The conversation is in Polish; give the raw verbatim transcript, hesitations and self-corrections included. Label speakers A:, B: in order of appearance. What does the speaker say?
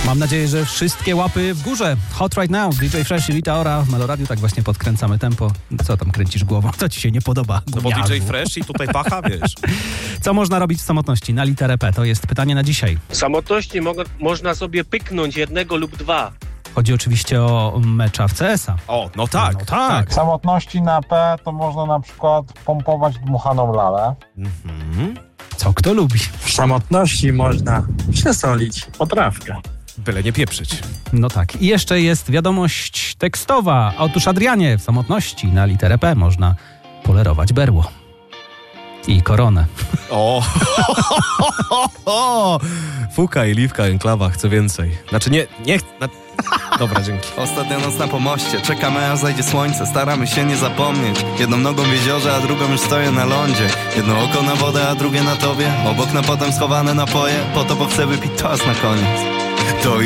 A: Mam nadzieję, że wszystkie łapy w górze. Hot Right Now, D J Fresh i Rita Ora w Meloradiu. Tak właśnie podkręcamy tempo. Co tam kręcisz głową? Co ci się nie podoba?
B: No bo D J Fresh i tutaj pacha, wiesz.
A: Co można robić w samotności na literę P? To jest pytanie na dzisiaj.
C: W samotności mo- można sobie pyknąć jednego lub dwa.
A: Chodzi oczywiście o mecza w C S a.
B: O, no tak.
A: No tak.
D: W samotności na P to można na przykład pompować dmuchaną lalę.
B: Mhm.
A: Co kto lubi?
E: W samotności można przesolić potrawkę.
B: Byle nie pieprzyć.
A: No tak. I jeszcze jest wiadomość tekstowa. Otóż Adrianie, w samotności na literę P można polerować berło. I koronę.
B: O, Fuka i Liwka, Enklawa, chcę więcej. Znaczy nie, nie chcę. Na... Dobra, dzięki.
F: Ostatnia noc na pomoście, czekamy aż zajdzie słońce, staramy się nie zapomnieć. Jedną nogą w jeziorze, a drugą już stoję na lądzie. Jedno oko na wodę, a drugie na tobie. Obok na potem schowane napoje, po to bo chcę wypić toast na koniec. To